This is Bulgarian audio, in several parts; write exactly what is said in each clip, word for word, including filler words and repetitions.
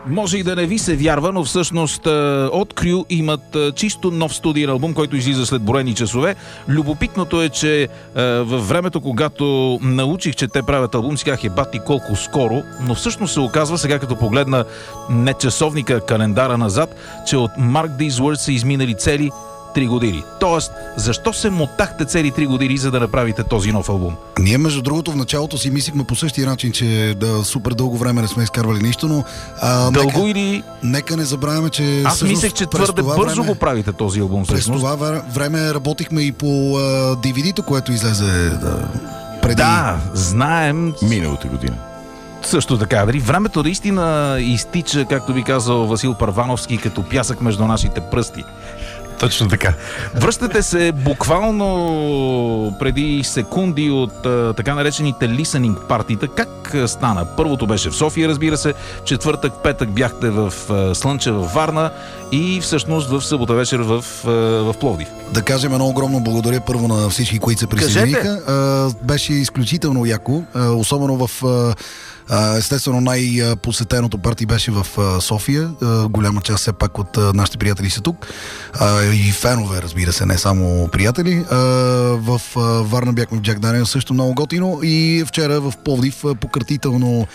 Може и да не ви се вярва, но всъщност от Крю имат чисто нов студиен албум, който излиза след броени часове. Любопитното е, че във времето, когато научих, че те правят албум, си казах, е бати колко скоро, но всъщност се оказва, сега като погледна не часовника, календара назад, че от Mark These Words са изминали цели три години. Тоест, защо се мотахте цели три години, за да направите този нов албум? Ние, между другото, в началото си мислихме по същия начин, че да, супер дълго време не сме изкарвали нищо, но... А, Дълго нека, или... Нека не забравяме, че... Аз мислех, че твърде бързо време, го правите този албум. През всъщност. това време работихме и по а, ди ви ди-то, което излезе да, преди... Да, знаем... Миналата година. Също така, дали времето наистина изтича, както би казал Васил Първановски, като пясък между нашите пръсти. Точно така. Връщате се буквално преди секунди от а, така наречените listening партита. Как а, стана? Първото беше в София, разбира се. В четвъртък, петък бяхте в а, Слънче, в Варна и всъщност в събота вечер в, а, в Пловдив. Да кажем едно огромно благодаря първо на всички, които се присъединиха. А, беше изключително яко, а, особено в... А, естествено, най-посетеното парти беше в София. Голяма част все пак от нашите приятели са тук. И фенове, разбира се, не само приятели. В Варна бяхме в Джак Даниел, също много готино. И вчера в Пловдив пократително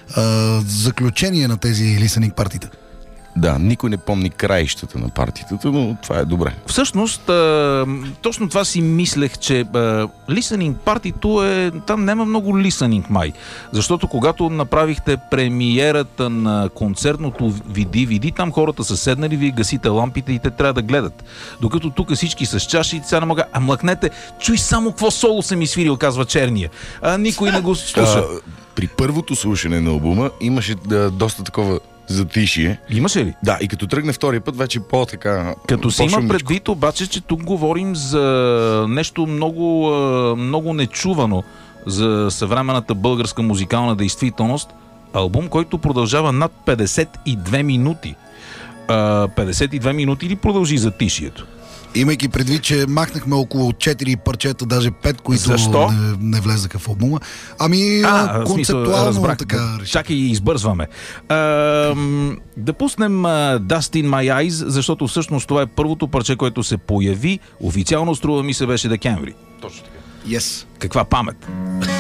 заключение на тези listening партита. Да, никой не помни краищата на партитата, но това е добре. Всъщност, а, точно това си мислех, че а, listening партито е... Там няма много listening май. Защото когато направихте премиерата на концертното ви ди ви ди, там хората са седнали, вие гасите лампите и те трябва да гледат. Докато тук всички с чаши, сега не мога... А млъкнете, чуй само какво соло съм изсвирил, казва черния. А никой не го слуша. А, при първото слушане на албума имаше да, доста такова затишие. Имаше ли? Да, и като тръгне втория път, вече по-така... Като си има предвид обаче, че тук говорим за нещо много, много нечувано за съвременната българска музикална действителност. Албум, който продължава над петдесет и две минути. петдесет и две минути ли продължи затишието? Имайки предвид, че махнахме около четири парчета, даже пет, които Защо? не, не влезаха в албума. Ами, а, концептуално разбрах, така да, реших. чакай и избързваме. А, да пуснем uh, Dust in My Eyes, защото всъщност това е първото парче, което се появи. Официално, струва ми се, беше декември. Точно така. Yes. Каква памет!